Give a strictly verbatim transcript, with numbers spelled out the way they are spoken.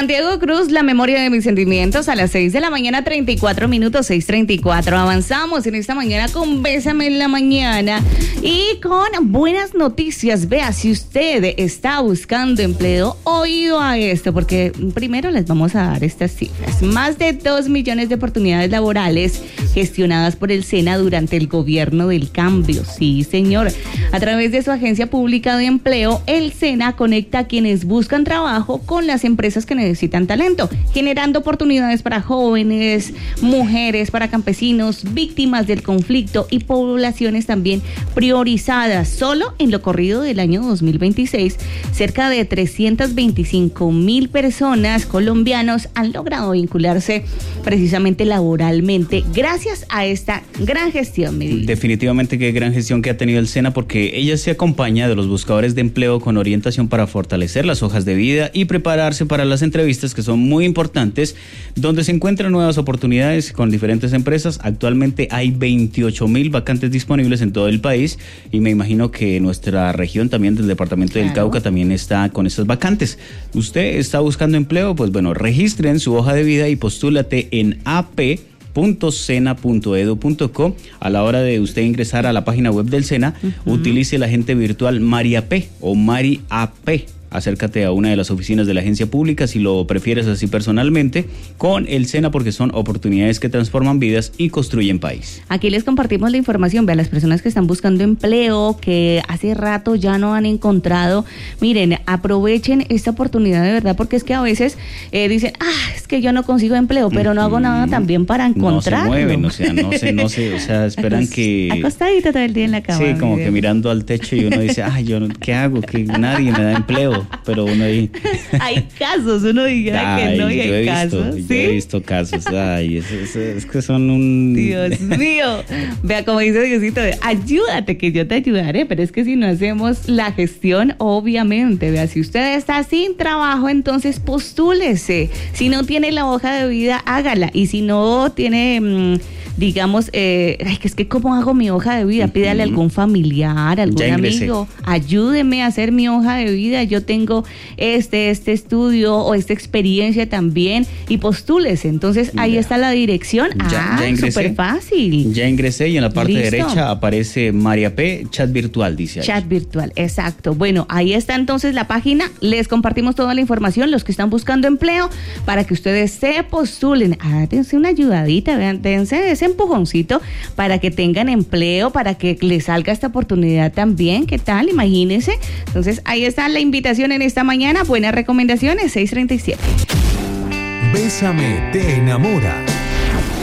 Santiago Cruz, La memoria de mis sentimientos, a las seis de la mañana, treinta y cuatro minutos, seis treinta y cuatro. Avanzamos en esta mañana con Bésame en la mañana y con buenas noticias. Vea, si usted está buscando empleo, oído a esto, porque primero les vamos a dar estas cifras. Más de dos millones de oportunidades laborales gestionadas por el SENA durante el gobierno del cambio. Sí, señor. A través de su agencia pública de empleo, el SENA conecta a quienes buscan trabajo con las empresas que necesitan talento, generando oportunidades para jóvenes, mujeres, para campesinos, víctimas del conflicto y poblaciones también priorizadas. Solo en lo corrido del año dos mil veintiséis, cerca de trescientas veinticinco mil personas colombianos han logrado vincularse precisamente laboralmente gracias a esta gran gestión, Medellín. Definitivamente qué gran gestión que ha tenido el SENA, porque ella se acompaña de los buscadores de empleo con orientación para fortalecer las hojas de vida y prepararse para las entrevistas, que son muy importantes, donde se encuentran nuevas oportunidades con diferentes empresas. Actualmente hay veintiocho mil vacantes disponibles en todo el país y me imagino que nuestra región también del departamento del claro. Cauca también está con estas vacantes. ¿Usted está buscando empleo? Pues bueno, registren su hoja de vida y postúlate en a p punto sena punto edu punto co. A la hora de usted ingresar a la página web del SENA, uh-huh. utilice el agente virtual María P o Mari A P. Acércate a una de las oficinas de la agencia pública, si lo prefieres así personalmente, con el SENA, porque son oportunidades que transforman vidas y construyen país. Aquí les compartimos la información, vean, las personas que están buscando empleo, que hace rato ya no han encontrado, miren, aprovechen esta oportunidad de verdad, porque es que a veces eh, dicen, ah, es que yo no consigo empleo, pero no hago nada también para encontrarlo. No se mueven, o sea, no se, no se, o sea, esperan que... Acostadita todo el día en la cama. Sí, como que mirando al techo y uno dice, ay, yo, ¿qué hago? Que nadie me da empleo. Pero uno ahí... Hay casos, uno diga que no, y hay he casos. Visto, ¿sí? Yo he visto casos, ay, es, es, es que son un... Dios mío, vea como dice Diosito, ayúdate que yo te ayudaré, pero es que si no hacemos la gestión, obviamente, vea, si usted está sin trabajo, entonces postúlese. Si no tiene la hoja de vida, hágala, y si no tiene... Mmm, digamos, eh, ay, que es que ¿cómo hago mi hoja de vida? Pídale a algún familiar, algún amigo, ayúdeme a hacer mi hoja de vida, yo tengo este, este estudio o esta experiencia también, y postúlese. Entonces ahí ya está la dirección. Ya, ah, súper fácil. Ya ingresé y en la parte Listo. derecha aparece María P, chat virtual, dice ahí. Chat virtual, exacto. Bueno, ahí está entonces la página, les compartimos toda la información, los que están buscando empleo, para que ustedes se postulen. Ah, dense una ayudadita, vean, dense ese empujoncito para que tengan empleo, para que les salga esta oportunidad también. ¿Qué tal? Imagínense. Entonces ahí está la invitación en esta mañana. Buenas recomendaciones, seis treinta y siete. Bésame te enamora.